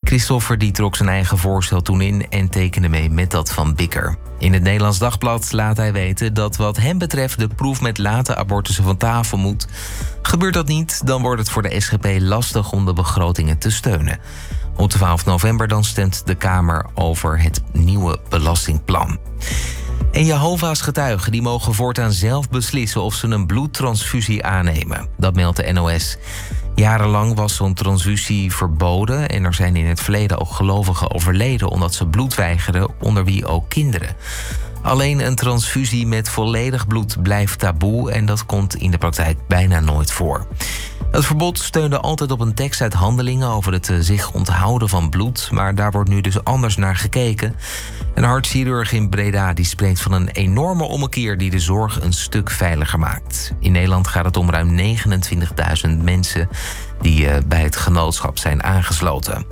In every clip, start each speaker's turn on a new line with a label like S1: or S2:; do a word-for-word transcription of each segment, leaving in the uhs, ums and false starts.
S1: Christoffer die trok zijn eigen voorstel toen in en tekende mee met dat van Bikker. In het Nederlands Dagblad laat hij weten dat wat hem betreft de proef met late abortussen van tafel moet. Gebeurt dat niet, dan wordt het voor de S G P lastig om de begrotingen te steunen. Op twaalf november dan stemt de Kamer over het nieuwe belastingplan. En Jehovah's getuigen die mogen voortaan zelf beslissen of ze een bloedtransfusie aannemen. Dat meldt de N O S. Jarenlang was zo'n transfusie verboden en er zijn in het verleden ook gelovigen overleden omdat ze bloed weigerden, onder wie ook kinderen. Alleen een transfusie met volledig bloed blijft taboe en dat komt in de praktijk bijna nooit voor. Het verbod steunde altijd op een tekst uit Handelingen over het zich onthouden van bloed, maar daar wordt nu dus anders naar gekeken. Een hartchirurg in Breda die spreekt van een enorme ommekeer die de zorg een stuk veiliger maakt. In Nederland gaat het om ruim negenentwintigduizend mensen die uh, bij het genootschap zijn aangesloten.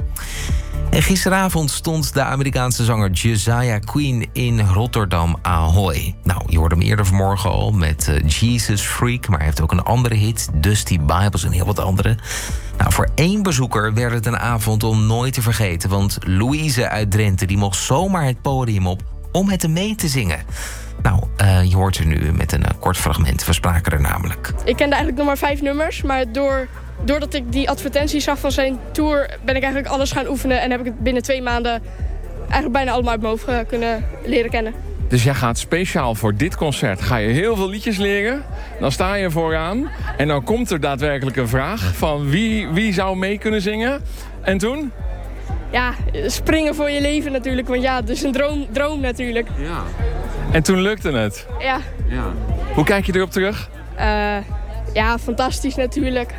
S1: En gisteravond stond de Amerikaanse zanger Josiah Quinn in Rotterdam Ahoy. Nou, je hoorde hem eerder vanmorgen al met uh, Jesus Freak, maar hij heeft ook een andere hit, Dusty Bibles en heel wat andere. Nou, voor één bezoeker werd het een avond om nooit te vergeten, want Louise uit Drenthe die mocht zomaar het podium op om met hem mee te zingen. Nou, uh, je hoort er nu met een uh, kort fragment. We spraken er namelijk.
S2: Ik kende eigenlijk nog maar vijf nummers, maar door... Doordat ik die advertentie zag van zijn tour, ben ik eigenlijk alles gaan oefenen en heb ik het binnen twee maanden eigenlijk bijna allemaal uit mijn hoofd kunnen leren kennen.
S3: Dus jij gaat speciaal voor dit concert, ga je heel veel liedjes leren, dan sta je vooraan en dan komt er daadwerkelijk een vraag van wie, wie zou mee kunnen zingen. En toen?
S2: Ja, springen voor je leven natuurlijk, want ja, het is een droom, droom natuurlijk.
S3: Ja. En toen lukte het?
S2: Ja.
S3: Ja. Hoe kijk je erop terug?
S2: Uh, ja, fantastisch natuurlijk.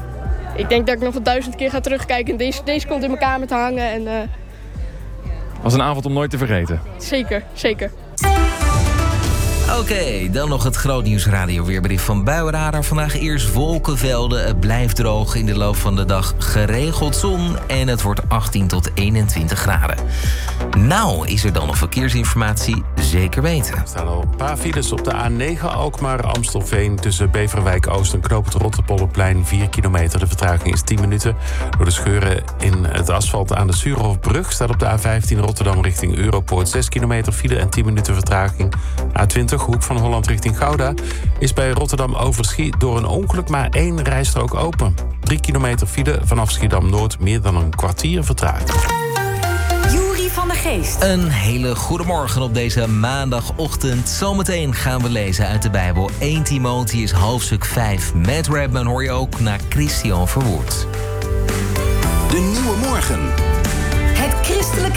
S2: Ik denk dat ik nog wel duizend keer ga terugkijken. En deze, deze komt in mijn kamer te hangen. En, uh...
S3: was een avond om nooit te vergeten.
S2: Zeker, zeker.
S1: Oké, okay, dan nog het grootnieuws radioweerbericht van Buienradar. Vandaag eerst wolkenvelden, het blijft droog. In de loop van de dag geregeld zon en het wordt achttien tot eenentwintig graden. Nou, is er dan nog verkeersinformatie? Zeker weten.
S4: Er staan al een paar files op de A negen Alkmaar-Amstelveen tussen Beverwijk-Oost en Knoopend Rotterpolderplein. vier kilometer, de vertraging is tien minuten. Door de scheuren in het asfalt aan de Suurhofbrug staat op de A vijftien Rotterdam richting Europoort zes kilometer file en tien minuten vertraging. A twintig Hoek van Holland richting Gouda is bij Rotterdam Overschie door een ongeluk maar één rijstrook open. drie kilometer file vanaf Schiedam-Noord, meer dan een kwartier vertraging.
S5: Juri van der Geest.
S1: Een hele goede morgen op deze maandagochtend. Zometeen gaan we lezen uit de Bijbel één Timotheüs hoofdstuk vijf. Matt Redman hoor je ook naar Christian Verwoerd.
S6: De Nieuwe Morgen.